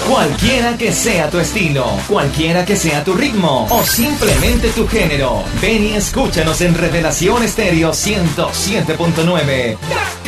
Cualquiera que sea tu estilo, cualquiera que sea tu ritmo o simplemente tu género, ven y escúchanos en Revelación Estéreo 107.9.